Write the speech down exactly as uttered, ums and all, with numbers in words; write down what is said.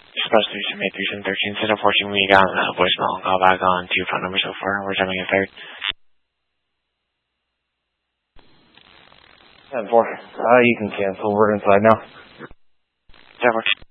Express three seven eight three seven one three. Instead, unfortunately, we got a voicemail and call back on two phone numbers so far. We're having a third. ten four. Uh, you can cancel. We're inside now. That works.